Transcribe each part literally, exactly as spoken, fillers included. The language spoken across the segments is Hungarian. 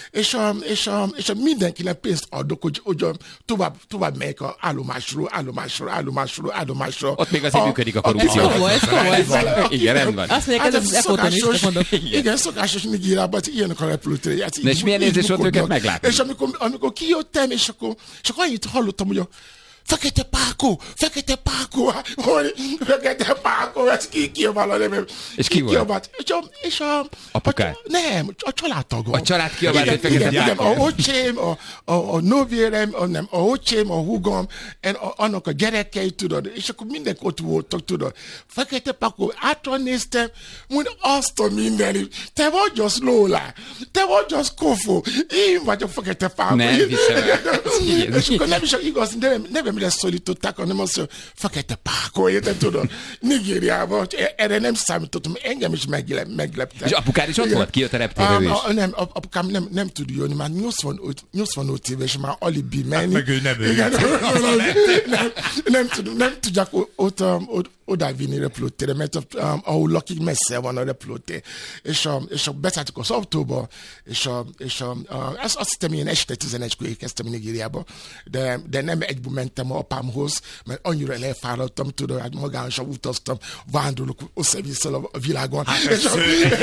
és, a, és, a, és a mindenkinek pénzt adok, hogy, hogy a, tovább, tovább megyek a állomásról, állomásról, állomásról, állomásról. Ott még azért a, működik a korrupció. Igen, rendben. Azt mondják, ez az epóton is, mondok. Igen, szokásos Nigériában, ilyenek a repülőtérek. És milyen érzés volt őket meglátni? És amikor, amikor kijöttem, és akkor, és akkor annyit hallottam, hogy a Fekete Pákó, Fekete Pákó, hogy Fekete Pákó, ez ki kiabál a nevem. És ki volt? És a, és a, Apukád? A, nem, a családtagom. A család kiabált, hogy Fekete igen, Pákó. igen, a öcsém, a, a, a nővérem, a, nem, a öcsém, a húgom, a, annak a gyerekei, tudod, és akkor mindenki ott voltak, tudod. Fekete Pákó, átra néztem, mondja, azt a mindenit, te vagy az Lola, te vagy az Kofo, én vagyok Fekete Pákó. Nem hiszem. És akkor nem is igaz, nem, nem leszólították, hanem azt, hogy Fekete Pákó, érted, tudod, Nigériában, erre nem számítottam, engem is meglep, meglepte. És apukád is ott volt? Kijött a reptérről is? A, nem, apukám nem, nem tud jönni, már nyolcvanöt, nyolcvanöt éves, már alig bír menni. Hát meg ő nem ő. Igen, nem, nem, tud, nem tudják ott, ott odavinni repülőtérre, mert um, ahol lakik, messze van a repülőtér. És, a, és a, beszálltuk az autóba, és, a, és a, a, azt, azt hiszem, én este tizenegykor érkeztem Nigériába, de, de nem egyből mentem a apámhoz, mert annyira lefáradtam, tudod, hát magánosan utaztam, vándorlok össze-vissza a világon. Hát ez szőnyeg,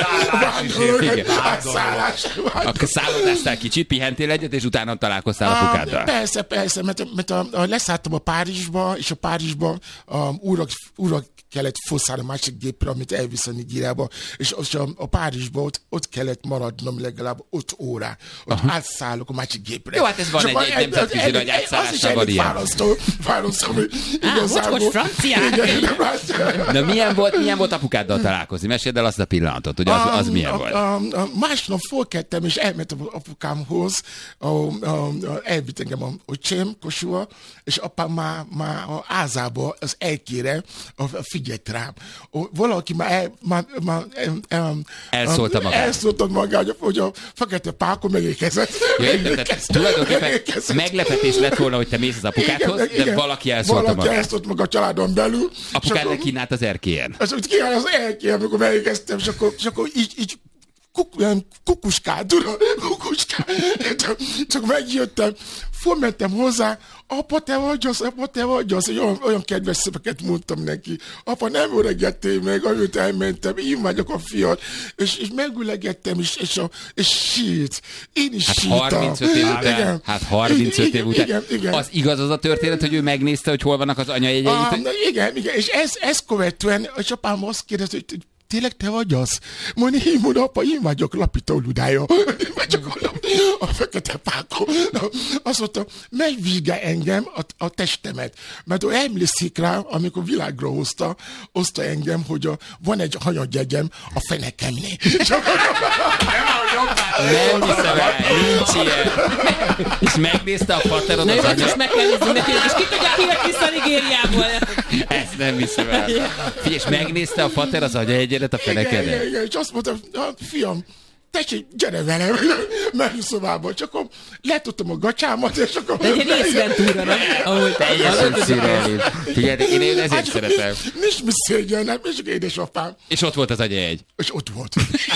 átszállás. Akkor szállodáztál kicsit, pihentél egyet, és utána találkoztál apukáddal. Persze, persze, mert, mert a, a, leszálltam a Párizsba, és a Párizsba um, újra, újra kellett foszállni a másik gépre, amit elvisz a Nigériába, és, és a, a Párizsba ott, ott kellett maradnom legalább öt órá, ott aha. átszállok a másik gépre. Jó, hát ez van egy, egy nemzetközi nagy átszállásra van ilyen. Fárasztó, fárasztó, hogy igazából... Á, franciák! Na milyen volt, milyen volt apukáddal találkozni? Meséld el azt a pillanatot, hogy az, az milyen volt. A, a, a másnap fölkeltem, és elmentem az apukámhoz, a, a, a, elvitt engem a öcsém, Kosua, és apám már, már a ázába, az elkére, a, a figyelt rám. O, valaki már, el, már, már el, elszólta magát. Elszólta magát, hogy a Fekete Pákó megérkezett. Tulajdonképpen meglepetés lett volna, hogy te mész az apukádhoz, igen, de igen, valaki elszólta magát. Valaki elszólt maga a családon belül. Apukádnak kínált az erkélyen. És úgy kínált az erkélyen, amikor megérkeztem, és akkor, és akkor így, így kuk, kukuskát, tudod, kukuskát. Csak, csak megjöttem, fölmentem hozzá, apa, te vagy az, apa, te vagy az, olyan, olyan kedves szöveket mondtam neki. Apa, nem öregettél meg, amit elmentem, én vagyok a fiad. És, és megülegettem, és, és, a, és sírt. Én is hát sírtam. harmincöt év után, igen. Hát harmincöt igen, év után. Igen, igen. Az igaz az a történet, hogy ő megnézte, hogy hol vannak az anyajegyeit? Ah, igen, igen, és ez, ez követően, és apám azt kérdezte, hogy tényleg te vagy az? Mondja, én mondom, apa, én vagyok Lapító Ludája. Én vagyok a, a Fekete Pákó. Azt mondta, megvizsgálj engem a, a testemet. Mert ő emlékszik rá, amikor világra hozta, hozta engem, hogy a, van egy hanyadjegyem a fenekemnél. Nem hiszem el, nincs ilyen. És megnézte a faterod az anyag. És meg kell nézni neki, és ki tudja, ki jött vissza Nigériából. Ezt nem hiszem el. Figyelj, és megnézte a fater az anyajegyedet a fenekedet. Igen, igen, és azt mondta, fiam, tessék, gyere velem, mennyszobába, csak akkor letudtam a gacsámat, és akkor... Egy részventúra, nem? Ahogy teljesen szürreális. Figyelj, én, én ezért szeretem. Nincs mi szégyen, nem, és édesapám. És ott volt az agyajegy. És ott volt.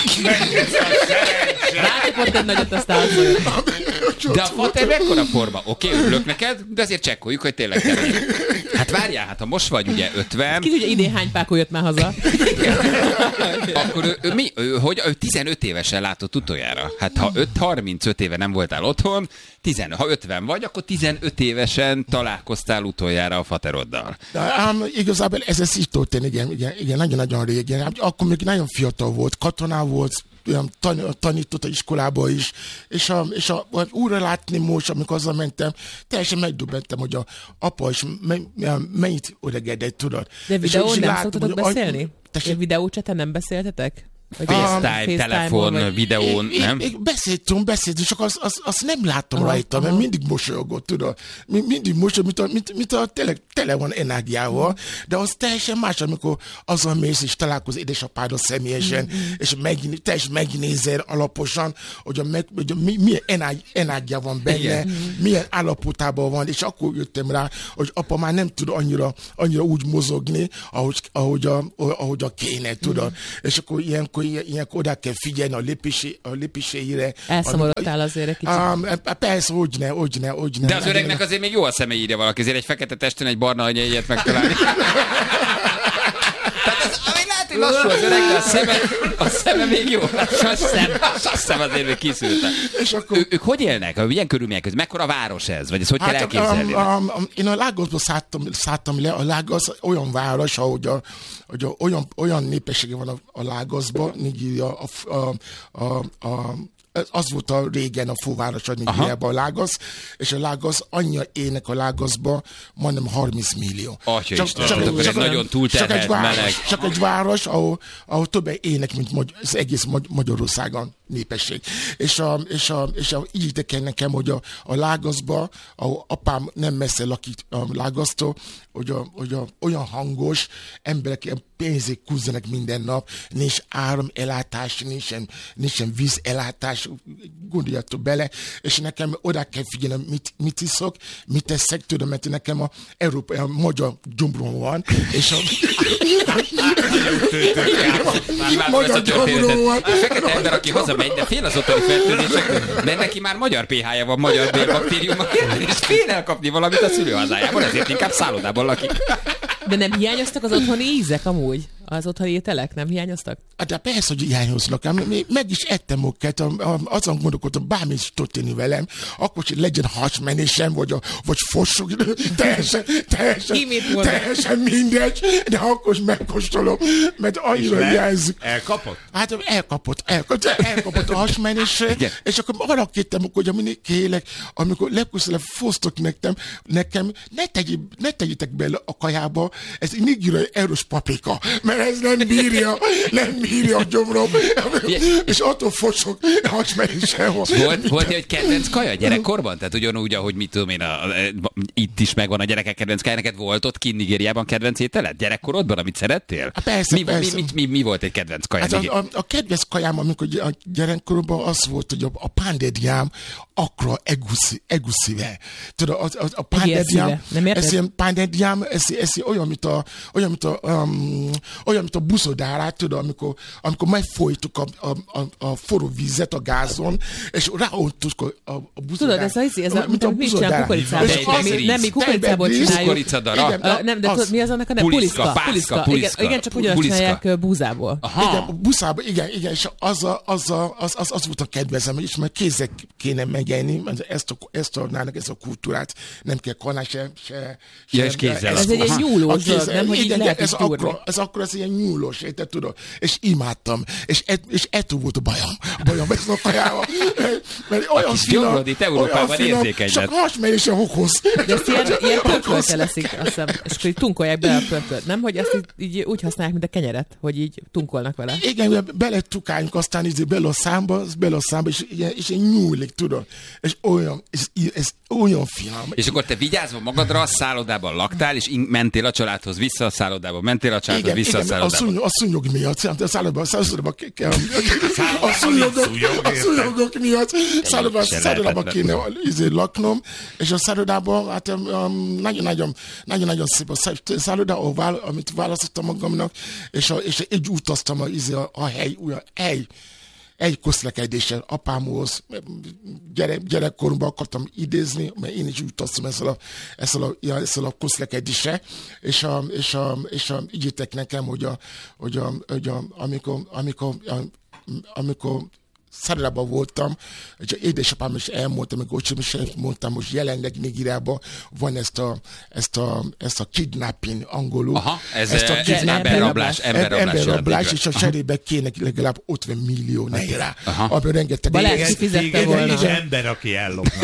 Rákapott egy nagyot, aztán de a fater mekkora forma? Oké, okay, örülök neked, de azért csekkoljuk, hogy tényleg te vagy. Hát várjál, hát ha most vagy ugye ötven... Ki tudja, idén hány Pákó jött már haza? Akkor ő, ő, mi, ő, hogy, ő tizenöt évesen látott utoljára. Hát ha öt, harmincöt éve nem voltál otthon, tizenöt, ha ötven vagy, akkor tizenöt évesen találkoztál utoljára a fateroddal. De, ám, igazából ez ez így történt, igen, igen, igen, nagyon-nagyon régen. Akkor még nagyon fiatal volt, katoná volt, tan- tanított a iskolába is, és, a, és a, a, újra látni most, amikor hazamentem, teljesen megdöbbentem, hogy a apa is me, me, mennyit öregedett, tudod. De videón nem látom, szoktatok hogy, beszélni? A videócseten nem beszéltetek? FaceTime, um, telefon, vagy... videón, é, nem? É, é, beszéltünk, beszéltünk, csak azt az, az nem láttam aha, rajta, aha. Mert mindig mosolyogott, tudod. Mindig mosolyogott, mint, mint, mint a tele, tele van energiával, mm. de az teljesen más, amikor azon mész és találkozol édesapáddal személyesen, mm. és megint, teljesen megnézel alaposan, hogy, a, hogy a, milyen energia van benne, igen. Milyen állapotában van, és akkor jöttem rá, hogy apa már nem tud annyira, annyira úgy mozogni, ahogy, ahogy, a, ahogy a kéne, tudod. Mm. És akkor ilyen akkor ilyen, ilyenkor oda kell figyelni a, lépésé, a lépéseire. Elszomorodtál azért egy kicsit. Um, persze, hogy ne, hogy ne, hogy ne. De az öregnek azért még jó a szeme, írja valaki, azért egy fekete testen egy barna anyaiet megtalálni. Tehát ez, ami lehet, hogy lassú az öreg, de a szeme, a szeme még jó. A szem, a szem azért még kiszűrte. És akkor... Ő, ők hogy élnek? Milyen körülmények között? Mekkora város ez? Vagy ezt hogy hát, kell elképzelni? Um, um, um, én a Lagosból szálltam, szálltam le. A Lagos olyan város, ahogy a, hogy a, olyan, olyan népessége van a, a Lagosban, Nigéria, a, a, a, a az volt a régen a főváros a Nigériában, a Lagos, és a Lagos, annyi ének a Lagosban, majdnem harminc millió. Atya csak, csak, csak, csak, nagyon túlterhelt, meleg. Csak egy város, ahol, ahol több ének, mint magy- az egész Magy- Magyarországon népesség. És, a, és, a, és a, így ide nekem, hogy a, a Lagosban, ahol apám nem messze lakik a Lagosztól, hogy, a, hogy a, olyan hangos emberek ilyen pénzét kúzzanak minden nap, nincs áramellátás, nincsen, nincsen vízellátás, gondoljatok bele, és nekem oda kell figyelni, mit, mit iszok, mit teszek, tudom, mert nekem a európai, a magyar gyomrom van, és a... magyar gyomrom van. A fekete ember, aki hazamegy, de fél az otthoni fertőzések, mert neki már magyar pé há-ja van, magyar bélbaktériuma, és fél elkapni valamit a szülőhazájában, ezért inkább szállodában lakik. De nem hiányoztak az otthoni ízek amúgy? Az otthoni ételek nem hiányoztak? De persze, hogy hiányoznak. Meg is ettem őket, azon gondolkodtam, bármi is történni velem, akkor hogy legyen hasmenésem, vagy, a, vagy fossuk, teljesen, teljesen, teljesen mindegy, de akkor is megkóstolom, mert annyira hiányzik. Elkapott? Hát elkapott, elkapott, elkapott a hasmenésre, és akkor arra kértem, hogy mindig kérlek, amikor legközelebb fosztok nekem, nekem ne, tegy, ne tegyétek bele a kajába, ez nigériai erős paprika, mert ez nem bírja, nem bírja a gyomrom, és attól fosok, hasmenéssel van. Volt, volt egy kedvenc kaja gyerekkorban? Tehát ugyanúgy, ahogy mit tudom én, a, a, itt is megvan a gyerekek kedvenc kaja, neked volt ott kint Nigériában kedvenc ételed? Gyerekkorodban, amit szerettél? Persze, mi, persze. Mi, mi, mi, mi volt egy kedvenc kaja? Hát a, a, a kedvenc kajám, amikor a gyerekkoromban az volt, hogy a, a pándediám akkora eguszi, eguszivel. Tudod, a, a, a pándediám, ez ilyen pándediám, ez, ez olyan, mint a, olyan, mint a, um, olyan, mint a buszodárát, tudod, amikor, amikor megfojtuk a, a, a, a forró vizet a gázon, és ráoltuk a, a buszodárát. Tudod, ez, ez, ez a, mint a mit csinál kukoricából. Nem, mi kukoricából csináljuk. Kukoricadara. Nem, de tudod, mi az annak a nem? Puliszka, pászka, puliszka. Igen, csak ugyanazt csinálják búzából. Igen, buszából, igen, igen, és az, a, az, a, az, az, az volt a kedvezem, és már kézek kéne megenni, ezt a, ezt a, ezt a kultúrát nem kell kanál se, se, ja, és kézzel. Ez egy nyúlós dolog, nem, hogy így lehet ez akkor, ez akkor az ilyen nyúlós, érted, tudod? És imádtam, és, et, és ettől volt a bajom, a bajom ezt a kajával, mert olyan finom, olyan finom, csak hasmenés a hokhoz. De ezt ilyen, ilyen pörkölte leszik, azt hiszem, és akkor így tunkolják bele a pörkölt, nem? Hogy ezt így, így úgy használják, mint a kenyeret, hogy így tunkolnak vele. Igen, bele tukáljuk, aztán így bele a számba, bele a számba, és ilyen, és ilyen nyúlik, tudod? És olyan, ez, ez olyan finom. És akkor te vigyázva magadra, a szállodában laktál, és mentél a családhoz vissza a szállodába, mentél a családhoz igen, vissza igen, a szállodába. A, szúny, a szúnyog miatt, a szállodában, a szállodában kell, a szúnyogok, a szúnyogok miatt szállodában, szállodában kéne izé laknom, és a szállodában, hát nagyon-nagyon, nagyon-nagyon szép a szálloda, amit választottam magamnak, és, a, és így utaztam a, a, a hely, olyan hely, egy közlekedéssel apámhoz, gyerek, gyerekkoromban akartam idézni, mert én is utaztam ezzel a, ezzel a, ezzel a közlekedéssel, és, a, és, a, és a, ígyétek nekem, hogy, a, hogy, a, hogy a, amikor, amikor, a, amikor szállodában voltam, és édesapám is elmondta, amikor ott is mondtam, hogy jelenleg Nigériában van ezt a, ezt a, ezt a kidnapping angolul. Aha, ez ezt a emberrablás, emberrablás, emberrablás, és a cserébe kéne legalább ötven millió nejra. Abban rengeteg... Balázs kifizette volna. Egy ember, aki ellopna.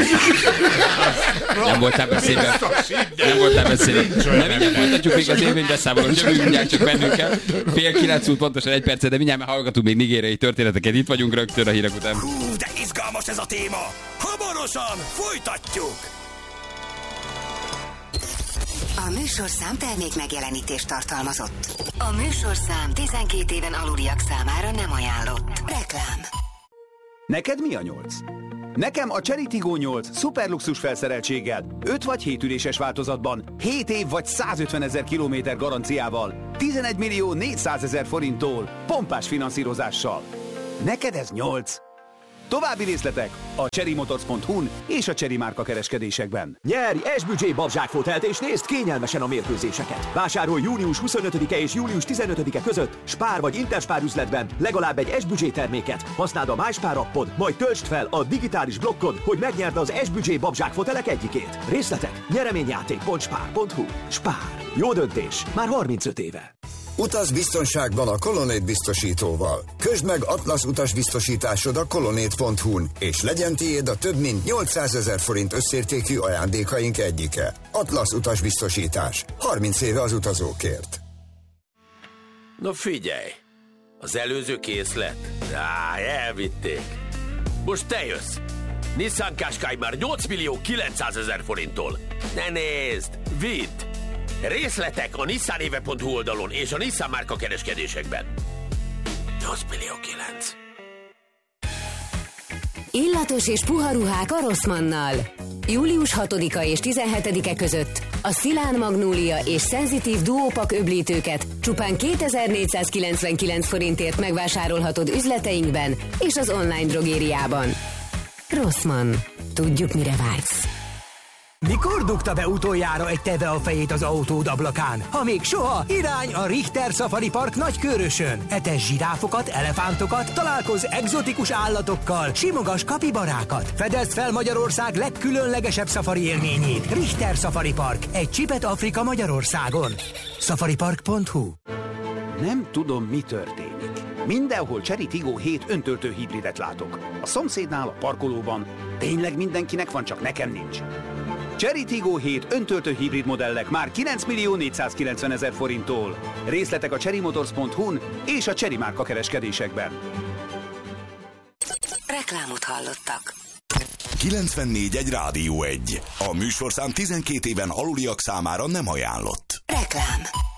Nem voltál beszélve. Nem voltál beszélve. De mindjárt folytatjuk még az élménybeszámolót, jövünk mindjárt csak bennünket. Fél kilenc út, pontosan egy percet, de mindjárt már hallgatunk még nigériai történeteket. Itt vagyunk rögtön a hírek után. Hú, de izgalmas ez a téma! Hamarosan folytatjuk! A műsorszám termék megjelenítést tartalmazott. A műsorszám tizenkét éven aluliak számára nem ajánlott. Reklám. Neked mi a nyolc? Nekem a Chery Tiggo nyolc szuperluxus felszereltséggel, öt vagy hét üléses változatban, hét év vagy százötvenezer kilométer garanciával, tizenegy millió négyszázezer forinttól, pompás finanszírozással. Neked ez nyolc. További részletek a chery motors pont hu-n és a Chery márka kereskedésekben. Nyerj S-Budget babzsákfotelt és nézd kényelmesen a mérkőzéseket. Vásárolj június huszonötödike és július tizenötödike között Spár vagy Interspár üzletben legalább egy S-Budget terméket. Használd a MySpár appod, majd töltsd fel a digitális blokkod, hogy megnyerd az S-Budget babzsákfotelek egyikét. Részletek nyereményjáték pont spár pont hu. Spár. Jó döntés. Már harmincöt éve. Utaz biztonságban a Colonnade biztosítóval. Közd meg Atlasz utasbiztosításod a colonnade pont hu-n, és legyen tiéd a több mint nyolcszázezer forint összértékű ajándékaink egyike. Atlasz utasbiztosítás. harminc éve az utazókért. Na figyelj! Az előző készlet? Á, elvitték. Most te jössz! Nissan Qashqai már nyolc millió kilencszázezer forinttól. Ne nézd! Vidd! Részletek a nissanéve pont hu oldalon és a Nissan márka kereskedésekben. nyolc millió kilenc. Illatos és puha ruhák a Rossmannnal. július hatodika és tizenhetedike között a Szilán Magnólia és Szenzitív duópak öblítőket csupán kétezer-négyszázkilencvenkilenc forintért megvásárolhatod üzleteinkben és az online drogériában. Rossmann. Tudjuk, mire vágysz. Mikor dugta be utoljára egy teve a fejét az autód ablakán? Ha még soha, irány a Richter Safari Park Nagykőrösön. Etes zsiráfokat, elefántokat, találkozz egzotikus állatokkal, simogass kapibarákat. Fedezd fel Magyarország legkülönlegesebb szafari élményét. Richter Safari Park. Egy csipet Afrika Magyarországon. safaripark pont hu. Nem tudom, mi történik. Mindenhol Chery Tiggo hét öntöltő hibridet látok. A szomszédnál, a parkolóban. Tényleg mindenkinek van, csak nekem nincs. Chery Tiggo hét öntöltő hibrid modellek már kilenc millió négyszázkilencvenezer forinttól. Részletek a chery motors pont hu-n és a Chery márka kereskedésekben. Reklámot hallottak. kilencvennégy egy Rádió egy. A műsorszám tizenkét éven aluliak számára nem ajánlott. Reklám.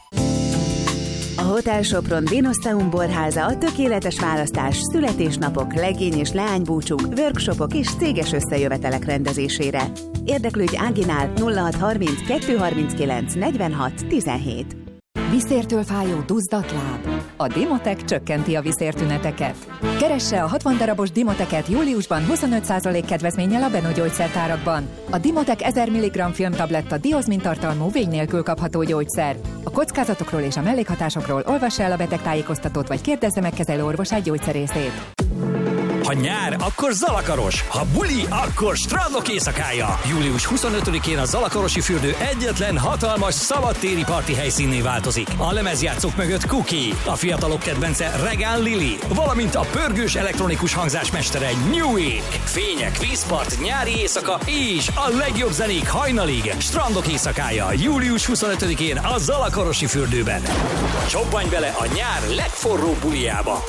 A Hotel Sopron Dinoszteum borháza a tökéletes választás születésnapok, legény és leánybúcsúk, workshopok és céges összejövetelek rendezésére. Érdeklődj Áginál nulla hat harminc kettő harminckilenc negyvenhat tizenhét. Viszértől fájó duzzat láb. A Dimotek csökkenti a viszértüneteket. Keresse a hatvan darabos Dimoteket júliusban huszonöt százalék kedvezménnyel a Beno gyógyszertárakban. A Dimotek ezer milligramm filmtabletta diozmin tartalmú vény nélkül kapható gyógyszer. A kockázatokról és a mellékhatásokról olvassa el a betegtájékoztatót, vagy kérdezze meg kezelőorvosát gyógyszerészét. Ha nyár, akkor Zalakaros. Ha buli, akkor strandok éjszakája. július huszonötödikén a Zalakarosi fürdő egyetlen hatalmas szabadtéri parti helyszínné változik. A lemezjátszók mögött Cookie, a fiatalok kedvence Regán Lili, valamint a pörgős elektronikus hangzásmestere Newick. Fények, vízpart, nyári éjszaka és a legjobb zenék hajnalig. Strandok éjszakája. július huszonötödikén a Zalakarosi fürdőben. Csobbanj bele a nyár legforróbb bulijába.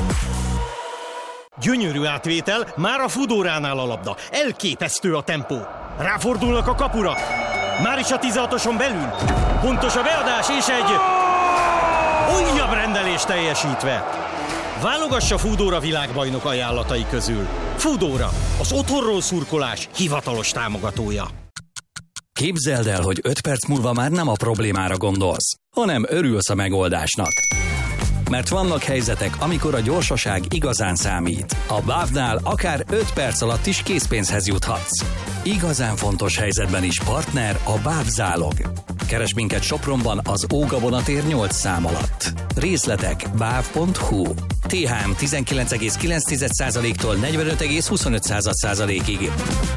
Gyönyörű átvétel, már a Foodóránál a labda. Elképesztő a tempó. Ráfordulnak a kapura. Már is a tizenhatoson belül. Pontos a beadás és egy újabb rendelés teljesítve. Válogassa Foodóra világbajnok ajánlatai közül. Foodóra, az otthonról szurkolás hivatalos támogatója. Képzeld el, hogy öt perc múlva már nem a problémára gondolsz, hanem örülsz a megoldásnak. Mert vannak helyzetek, amikor a gyorsaság igazán számít. A bávnál akár öt perc alatt is készpénzhez juthatsz. Igazán fontos helyzetben is partner a BÁV Zálog. Keresd minket Sopronban az Óga vonatér nyolc szám alatt. Részletek báv pont hu. té há em tizenkilenc egész kilenc százaléktól negyvenöt egész huszonöt százalékig.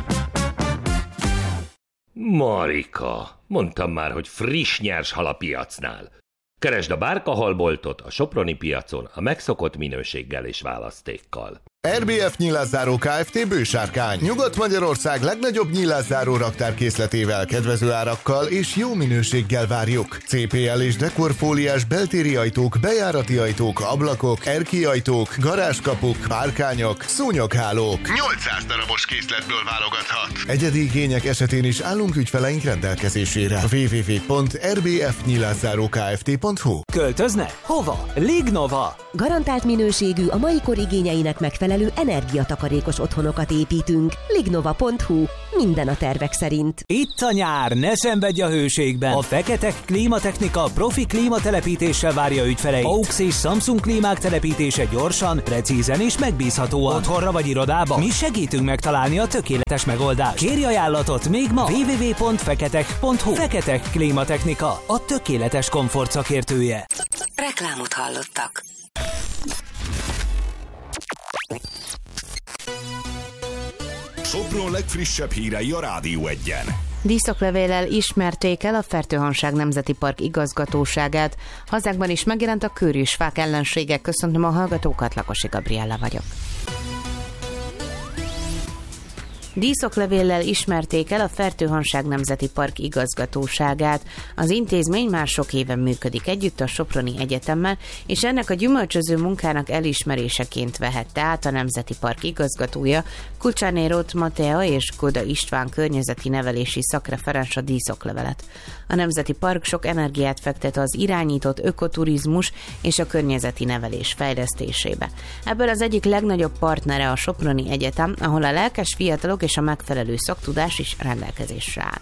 Marika, mondtam már, hogy friss nyers hal a piacnál. Keresd a Bárkahalboltot a soproni piacon a megszokott minőséggel és választékkal. er bé ef Nyilászáró Kft. Bősárkány. Nyugat-Magyarország legnagyobb nyilászáró raktárkészletével, kedvező árakkal és jó minőséggel várjuk. cé pé el és dekorfóliás beltéri ajtók, bejárati ajtók, ablakok, erkély ajtók, garázskapuk, párkányok, szúnyoghálók. nyolcszáz darabos készletből válogathat. Egyedi igények esetén is állunk ügyfeleink rendelkezésére. double-u double-u double-u pont er bé ef nyilászáró kft pont hu. Költözne? Hova? Lignova! Garantált minőségű, a mai kor igényeinek megfelelő megfelelő energiatakarékos otthonokat építünk. lignova pont hu. Minden a tervek szerint. Itt a nyár, ne szenvedj a hőségben. A Feketek Klímatechnika profi klímatelepítéssel várja ügyfeleit. á u iksz és Samsung klímák telepítése gyorsan, precízen és megbízhatóan. Otthonra vagy irodába? Mi segítünk megtalálni a tökéletes megoldást. Kérj ajánlatot még ma. double-u double-u double-u pont feketek pont hu. Feketek Klímatechnika, a tökéletes komfort szakértője. Reklámot hallottak. Sopron legfrissebb hírei a Rádió Egyen. Díszoklevéllel ismerték el a Fertőhanság Nemzeti Park igazgatóságát. Hazánkban is megjelent a kőrisfák ellensége. Köszöntöm a hallgatókat, Lakosi Gabriella vagyok. Díszoklevéllel ismerték el a Fertőhanság Nemzeti Park igazgatóságát. Az intézmény már sok éve működik együtt a Soproni Egyetemmel, és ennek a gyümölcsöző munkának elismeréseként vehette át a Nemzeti Park igazgatója, Kulcsáné Róth Matea és Goda István környezeti nevelési szakreferens a díszoklevelet. A Nemzeti Park sok energiát fektet az irányított ökoturizmus és a környezeti nevelés fejlesztésébe. Ebből az egyik legnagyobb partnere a Soproni Egyetem, ahol a lelkes fiatalok és a megfelelő szaktudás is rendelkezésre áll.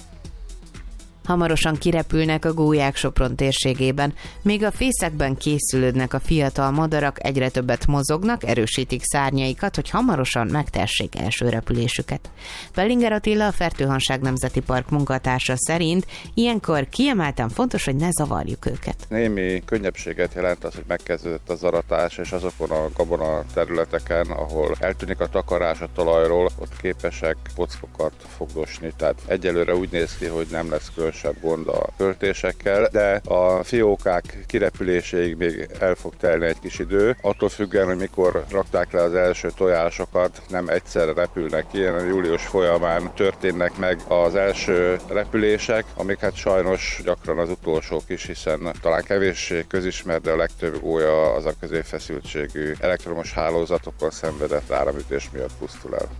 Hamarosan kirepülnek a gólyák Sopron térségében, még a fészekben készülődnek a fiatal madarak, egyre többet mozognak, erősítik szárnyaikat, hogy hamarosan megtessék első repülésüket. Bellinger Attila, a Fertőhanság Nemzeti Park munkatársa szerint ilyenkor kiemelten fontos, hogy ne zavarjuk őket. Némi könnyebbséget jelent az, hogy megkezdődött az aratás, és azokon a gabona területeken, ahol eltűnik a takarás a talajról, ott képesek pockokat fogdosni. Tehát egyelőre úgy néz ki, hogy nem lesz különösebb gond a költésekkel, de a fiókák kirepüléséig még el fog telni egy kis idő. Attól függően, hogy mikor rakták le az első tojásokat, nem egyszerre repülnek ki, hanem július folyamán történnek meg az első repülések, amik hát sajnos gyakran az utolsók is, hiszen talán kevéssé közismert, de a legtöbb gólya az a középfeszültségű elektromos hálózatokon szenvedett áramütés miatt pusztul el.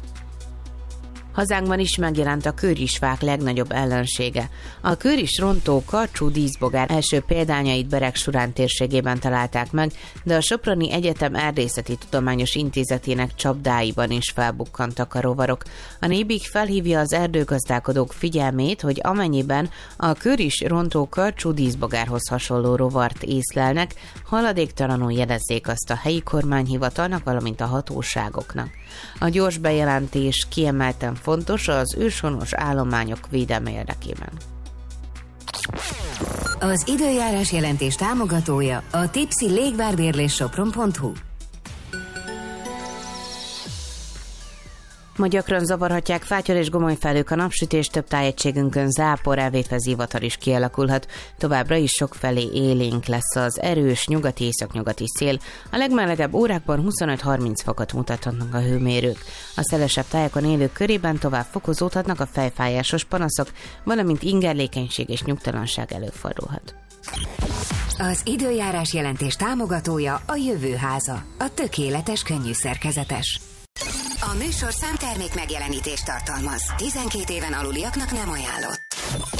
Hazánkban is megjelent a kőrisfák legnagyobb ellensége. A kőris rontó karcsú díszbogár első példányait Beregsurán térségében találták meg, de a Soproni Egyetem Erdészeti Tudományos Intézetének csapdáiban is felbukkantak a rovarok. A Nébik felhívja az erdőgazdálkodók figyelmét, hogy amennyiben a kőris rontó karcsú díszbogárhoz hasonló rovart észlelnek, haladéktalanul jelezzék azt a helyi kormányhivatalnak, valamint a hatóságoknak. A gyors bejelentés kiemelten fontos az őshonos állományok védelme érdekében. Az időjárás jelentés támogatója a Tipsy légvárbérlés sopron pont hu. Ma gyakran zavarhatják fátyol és gomolyfelhők a napsütés, több tájegységünkön zápor, elvétve zivatar is kialakulhat. Továbbra is sokfelé élénk lesz az erős nyugati északnyugati szél. A legmelegebb órákban huszonöt-harminc fokot mutathatnak a hőmérők. A szelesebb tájakon élők körében tovább fokozódhatnak a fejfájásos panaszok, valamint ingerlékenység és nyugtalanság előfordulhat. Az időjárás jelentés támogatója a Jövőháza, a tökéletes könnyű szerkezetes. A műsorszám termék megjelenítést tartalmaz. tizenkét éven aluliaknak nem ajánlott.